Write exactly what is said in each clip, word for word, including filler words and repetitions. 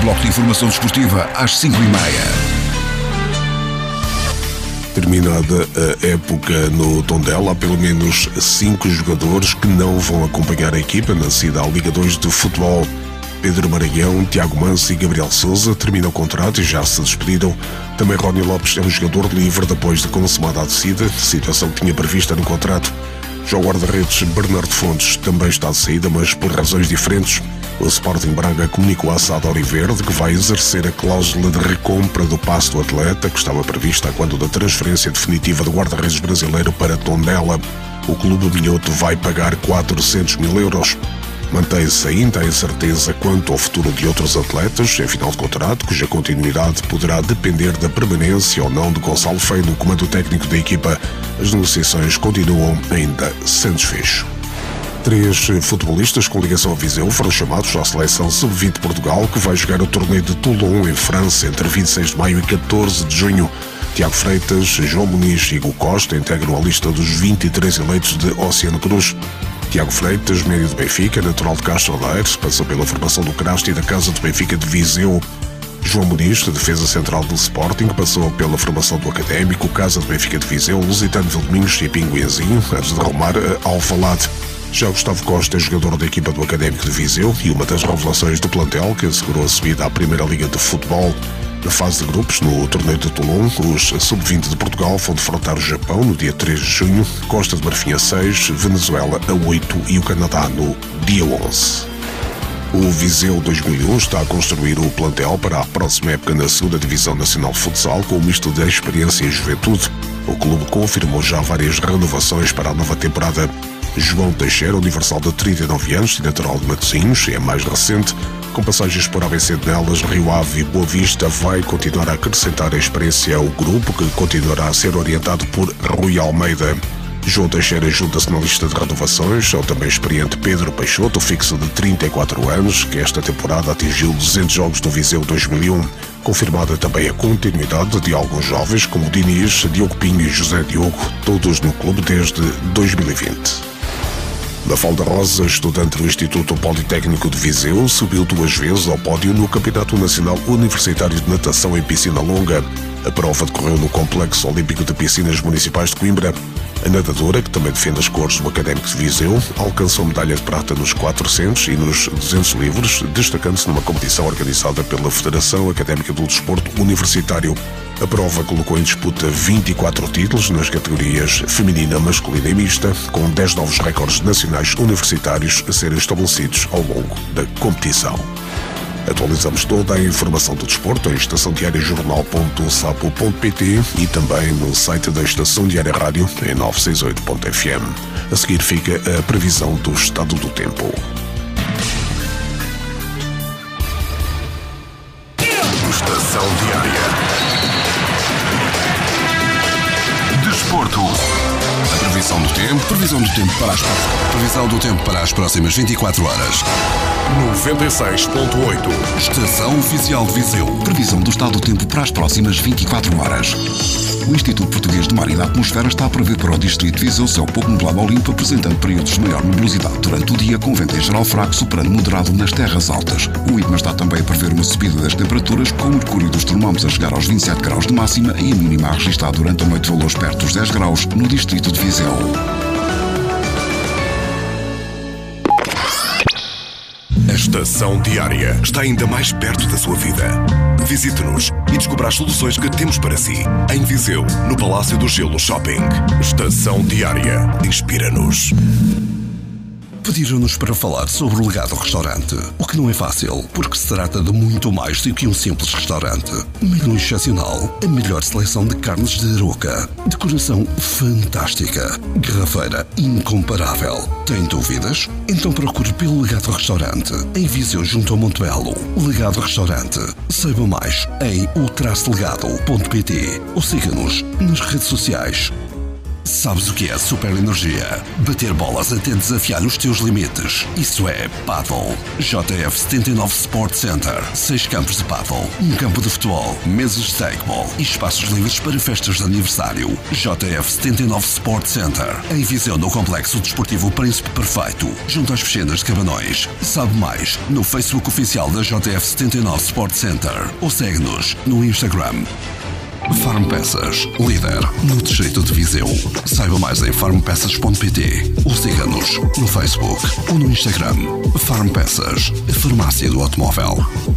Bloco de informação desportiva às cinco e meia. Terminada a época no Tondela, há pelo menos cinco jogadores que não vão acompanhar a equipa na cidade Liga dois de Futebol. Pedro Maranhão, Tiago Manso e Gabriel Sousa terminam o contrato e já se despediram. Também Rony Lopes é um jogador livre depois de consumada a descida, situação que tinha prevista no contrato. Já o guarda-redes Bernardo Fontes também está de saída, mas por razões diferentes. O Sporting Braga comunicou à S A D Auriverde que vai exercer a cláusula de recompra do passe do atleta, que estava prevista quando da transferência definitiva do guarda-redes brasileiro para Tondela. O clube minhoto vai pagar quatrocentos mil euros. Mantém-se ainda a incerteza quanto ao futuro de outros atletas em final de contrato, cuja continuidade poderá depender da permanência ou não de Gonçalo Feio no comando técnico da equipa. As negociações continuam ainda sem desfecho. Três futebolistas com ligação a Viseu foram chamados à seleção sub vinte de Portugal, que vai jogar o torneio de Toulon, em França, entre vinte e seis de maio e catorze de junho. Tiago Freitas, João Muniz e Hugo Costa integram a lista dos vinte e três eleitos de Oceano Cruz. Tiago Freitas, médio de Benfica, natural de Castro Daire, passou pela formação do Crasto e da Casa de Benfica de Viseu. João Muniz, de defesa central do Sporting, passou pela formação do Académico, Casa de Benfica de Viseu, Lusitano Vildomingos e Pinguenzinho, antes de arrumar a Alvalade. Já Gustavo Costa é jogador da equipa do Académico de Viseu e uma das revelações do plantel, que assegurou a subida à Primeira Liga de Futebol. Na fase de grupos, no torneio de Toulon, os sub vinte de Portugal vão defrontar o Japão no dia três de junho, Costa de Marfim a seis, Venezuela a oito e o Canadá no dia onze. O Viseu dois mil e um está a construir o plantel para a próxima época na segunda Divisão Nacional de Futsal, com um misto de experiência e juventude. O clube confirmou já várias renovações para a nova temporada. João Teixeira, universal de trinta e nove anos e natural de Matosinhos, é a mais recente. Com passagens por A B C de Nelas, Rio Ave e Boa Vista, vai continuar a acrescentar a experiência ao grupo, que continuará a ser orientado por Rui Almeida. João Teixeira junta-se na lista de renovações ao também experiente Pedro Peixoto, fixo de trinta e quatro anos, que esta temporada atingiu duzentos jogos do Viseu dois mil e um. Confirmada também a continuidade de alguns jovens, como Diniz, Diogo Pinho e José Diogo, todos no clube desde dois mil e vinte. Mafalda Rosa, estudante do Instituto Politécnico de Viseu, subiu duas vezes ao pódio no Campeonato Nacional Universitário de Natação em Piscina Longa. A prova decorreu no Complexo Olímpico de Piscinas Municipais de Coimbra. A nadadora, que também defende as cores do Académico de Viseu, alcançou medalha de prata nos quatrocentos e nos duzentos livres, destacando-se numa competição organizada pela Federação Académica do Desporto Universitário. A prova colocou em disputa vinte e quatro títulos nas categorias feminina, masculina e mista, com dez novos recordes nacionais universitários a serem estabelecidos ao longo da competição. Atualizamos toda a informação do desporto em estação diária jornal ponto sapo ponto pt e também no site da Estação Diária Rádio em novecentos e sessenta e oito ponto f m. A seguir fica a previsão do estado do tempo. Estação Diária. Desporto. A previsão do tempo, previsão do tempo para as previsão do tempo para as próximas vinte e quatro horas. noventa e seis ponto oito. Estação Oficial de Viseu. Previsão do estado do tempo para as próximas vinte e quatro horas. O Instituto Português de Mar e da Atmosfera está a prever para o Distrito de Viseu céu pouco nublado ao limpo, apresentando períodos de maior nebulosidade durante o dia, com vento em geral fraco, soprando moderado nas terras altas. O IPMA está também a prever uma subida das temperaturas, com o mercúrio dos termómetros a chegar aos vinte e sete graus de máxima e a mínima a registrar durante a noite valores perto dos dez graus no Distrito de Viseu. A Estação Diária está ainda mais perto da sua vida. Visite-nos e descubra as soluções que temos para si. Em Viseu, no Palácio do Gelo Shopping. Estação Diária. Inspira-nos. Pediram-nos para falar sobre o Legado Restaurante, o que não é fácil, porque se trata de muito mais do que um simples restaurante. Menu excepcional, a melhor seleção de carnes de Aroca, decoração fantástica, garrafeira incomparável. Tem dúvidas? Então procure pelo Legado Restaurante, em Viseu junto ao Montebello. Legado Restaurante. Saiba mais em o traço legado ponto pt ou siga-nos nas redes sociais. Sabes o que é super energia? Bater bolas até desafiar os teus limites. Isso é Paddle. J F setenta e nove Sport Center. Seis campos de paddle, um campo de futebol, mesas de takeball e espaços livres para festas de aniversário. J F setenta e nove Sport Center. Em Viseu, no Complexo Desportivo Príncipe Perfeito, junto às piscinas de Cabanões. Sabe mais no Facebook oficial da J F setenta e nove Sport Center ou segue-nos no Instagram. Farm Peças, líder no distrito de Viseu. Saiba mais em farm peças ponto pt ou siga-nos no Facebook ou no Instagram. Farm Peças, a farmácia do automóvel.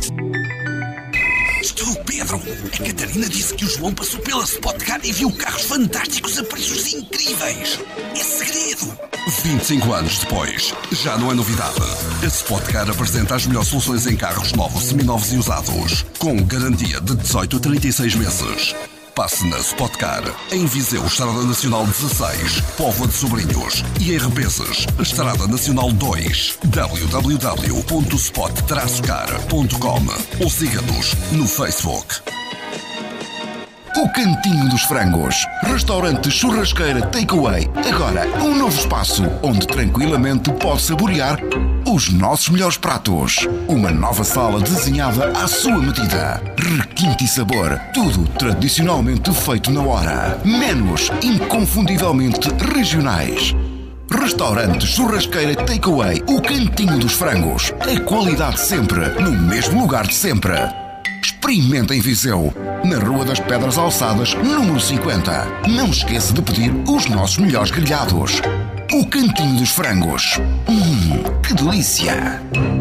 Estou, Pedro. A Catarina disse que o João passou pela Spotcar e viu carros fantásticos a preços incríveis. É segredo. vinte e cinco anos depois, já não é novidade. A Spotcar apresenta as melhores soluções em carros novos, seminovos e usados, com garantia de dezoito a trinta e seis meses. Passe na Spotcar, em Viseu, Estrada Nacional dezasseis, Póvoa de Sobrinhos e em Rebeses, Estrada Nacional dois, w w w ponto spot traço car ponto com ou siga-nos no Facebook. O Cantinho dos Frangos, restaurante churrasqueira takeaway, agora um novo espaço onde tranquilamente pode saborear os nossos melhores pratos. Uma nova sala desenhada à sua medida. Requinte e sabor, tudo tradicionalmente feito na hora. Menus inconfundivelmente regionais. Restaurante churrasqueira takeaway, o Cantinho dos Frangos. A qualidade sempre, no mesmo lugar de sempre. Experimenta em Viseu, na Rua das Pedras Alçadas, número cinquenta. Não esqueça de pedir os nossos melhores grelhados. O Cantinho dos Frangos. Hum, que delícia!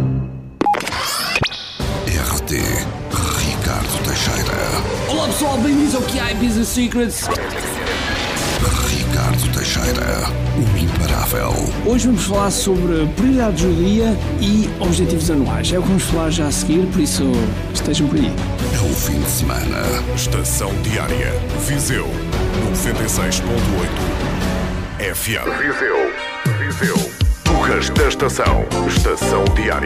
R T Ricardo Teixeira. Olá pessoal, bem-vindos ao Q I Business Secrets. Ricardo Teixeira, o imparável. Hoje vamos falar sobre prioridades do dia e objetivos anuais. É o que vamos falar já a seguir, por isso estejam por aí. É o fim de semana. Estação Diária, Viseu, noventa e seis ponto oito F M. Viseu, Viseu. O resto da estação, Estação Diária.